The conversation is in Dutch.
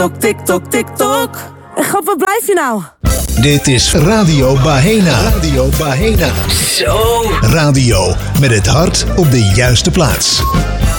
TikTok, TikTok. Grap, waar blijf je nou? Dit is Radio Bahena. Radio Bahena. Zo. Radio met het hart op de juiste plaats.